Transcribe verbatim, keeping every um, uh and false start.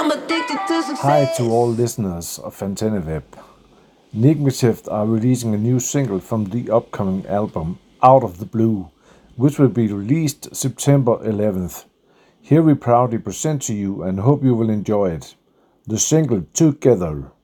Hi to all listeners of Fanteneweb. Nigmatift are releasing a new single from the upcoming album Out of the Blue, which will be released September eleventh. Here we proudly present to you and hope you will enjoy it. The single Together.